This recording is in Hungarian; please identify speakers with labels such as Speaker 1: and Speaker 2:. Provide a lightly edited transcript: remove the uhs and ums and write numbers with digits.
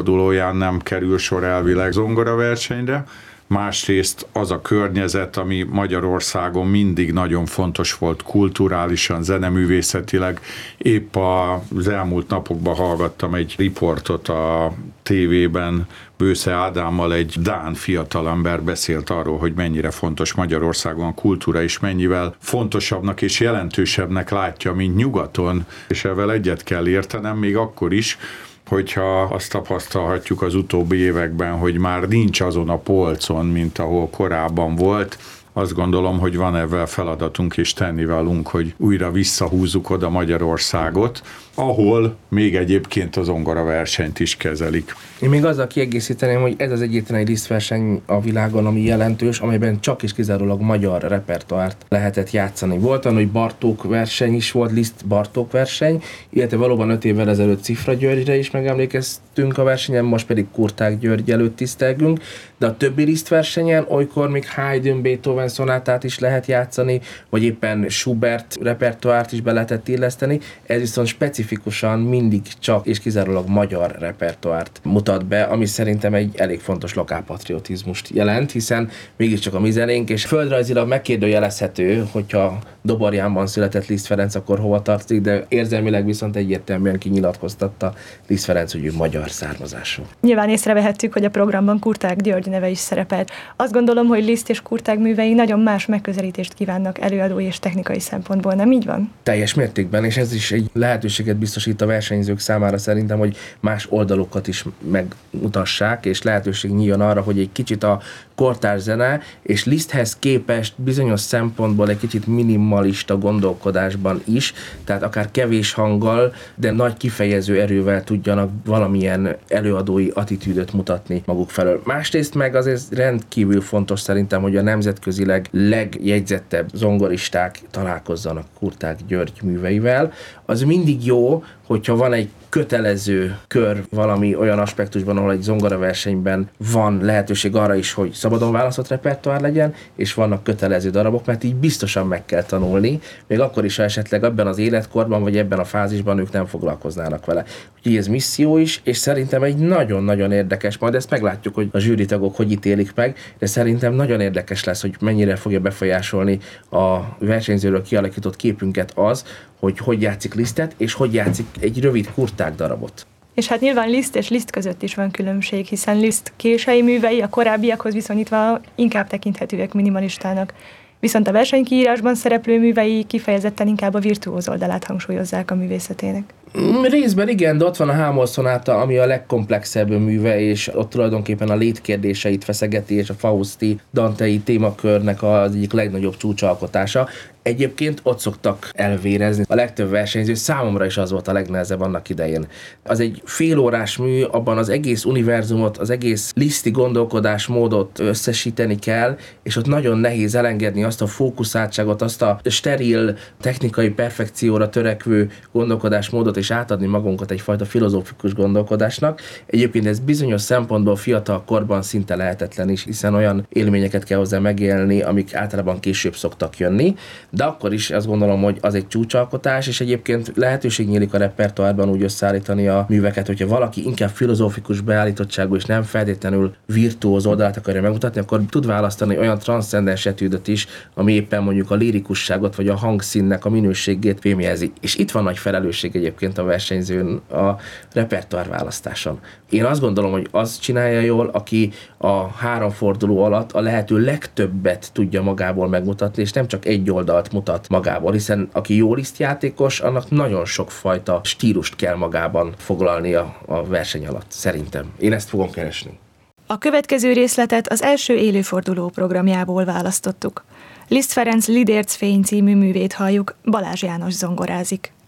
Speaker 1: évfordulóján nem kerül sor elvileg zongoraversenyre. Másrészt az a környezet, ami Magyarországon mindig nagyon fontos volt kulturálisan, zeneművészetileg. Épp az elmúlt napokban hallgattam egy riportot a tévében, Bősze Ádámmal, egy dán fiatalember beszélt arról, hogy mennyire fontos Magyarországon a kultúra, és mennyivel fontosabbnak és jelentősebbnek látja, mint nyugaton, és ezzel egyet kell értenem, még akkor is, hogyha azt tapasztalhatjuk az utóbbi években, hogy már nincs azon a polcon, mint ahol korábban volt. Azt gondolom, hogy van ezzel feladatunk és tennivalónk, hogy újra visszahúzzuk oda Magyarországot, ahol még egyébként a zongoraversenyt is kezelik.
Speaker 2: Én még azzal kiegészíteném, hogy ez az egyetlen egy lisztverseny a világon, ami jelentős, amelyben csak és kizárólag magyar repertoárt lehetett játszani. Volt olyan, hogy Bartók verseny is volt, Liszt Bartók verseny, illetve valóban 5 évvel ezelőtt Cifra Györgyre is megemlékeztünk a versenyen, most pedig Kurták György előtt tisztelgünk, de a többi lisztversenyen olykor még Haydn, Beethoven szonátát is lehet játszani, vagy éppen Schubert repertoárt is be lehetett illeszteni, ez viszont specifikusan mindig csak és kizárólag magyar repertoárt mutat be, ami szerintem egy elég fontos lokálpatriotizmust jelent, hiszen mégiscsak a mi zenénk, és földrajzilag megkérdőjelezhető, hogyha Doborjánban született Liszt Ferenc, akkor hova tartozik, de érzelmileg viszont egyértelműen kinyilatkoztatta Liszt Ferenc, hogy ő magyar származású.
Speaker 3: Nyilván észrevehettük, hogy a programban Kurták György neve is szerepelt. Azt gondolom, hogy Liszt és Kurták művei nagyon más megközelítést kívánnak előadói és technikai szempontból, nem így van?
Speaker 2: Teljes mértékben, és ez is egy lehetőséget biztosít a versenyzők számára szerintem, hogy más oldalukat is megmutassák, és lehetőség nyíljon arra, hogy egy kicsit a kortárs zene, és Liszthez képest bizonyos szempontból egy kicsit minimalista gondolkodásban is, tehát akár kevés hanggal, de nagy kifejező erővel tudjanak valamilyen előadói attitűdöt mutatni maguk felől. Másrészt meg azért rendkívül fontos szerintem, hogy a nemzetközileg legjegyzettebb zongoristák találkozzanak Kurták György műveivel. Az mindig jó, hogyha van egy kötelező kör valami olyan aspektusban, ahol egy zongoraversenyben van lehetőség arra is, hogy szabadon választott repertoár legyen, és vannak kötelező darabok, mert így biztosan meg kell tanulni, még akkor is, ha esetleg ebben az életkorban, vagy ebben a fázisban ők nem foglalkoznának vele. Úgyhogy ez misszió is, és szerintem egy nagyon-nagyon érdekes, majd ezt meglátjuk, hogy a zsűritagok hogy ítélik meg, de szerintem nagyon érdekes lesz, hogy mennyire fogja befolyásolni a versenyzőről kialakított képünket az, hogy játszik Lisztet, és hogy játszik egy rövid Kurták darabot.
Speaker 3: És hát nyilván Liszt és Liszt között is van különbség, hiszen Liszt késői művei a korábbiakhoz viszonyítva inkább tekinthetőek minimalistának. Viszont a versenykiírásban szereplő művei kifejezetten inkább a virtuóz oldalát hangsúlyozzák a művészetének.
Speaker 2: Részben igen, de ott van a Hámol szonáta, ami a legkomplexebb műve, és ott tulajdonképpen a létkérdéseit feszegeti, és a Fausti Dantei témakörnek az egyik legnagyobb csúcsalkotása. Egyébként ott szoktak elvérezni. A legtöbb versenyző, számomra is az volt a legnehezebb annak idején. Az egy félórás mű, abban az egész univerzumot, az egész liszti gondolkodásmódot összesíteni kell, és ott nagyon nehéz elengedni azt a fókuszáltságot, azt a steril, technikai perfekcióra törekvő gondolkodásmódot, és átadni magunkat egyfajta filozófikus gondolkodásnak. Egyébként ez bizonyos szempontból fiatal korban szinte lehetetlen is, hiszen olyan élményeket kell hozzá megélni, amik általában később szoktak jönni. De akkor is azt gondolom, hogy az egy csúcsalkotás, és egyébként lehetőség nyílik a repertoárban úgy összeállítani a műveket, hogyha valaki inkább filozófikus beállítottságú, és nem feltétlenül virtuóz oldalát akarja megmutatni, akkor tud választani olyan transzcendens etűdöt is, ami éppen mondjuk a lirikusságot, vagy a hangszínnek a minőségét fémjelzi. És itt van nagy felelősség egyébként a versenyzőn a repertoár választáson. Én azt gondolom, hogy az csinálja jól, aki a 3 forduló alatt a lehető legtöbbet tudja magából megmutatni, és nem csak egy oldalt mutat magából, hiszen aki jó lisztjátékos, annak nagyon sokfajta stílust kell magában foglalnia a verseny alatt, szerintem. Én ezt fogom keresni.
Speaker 3: A következő részletet az első élőforduló programjából választottuk. Liszt Ferenc Lidérc fény című művét halljuk, Balázs János zongorázik.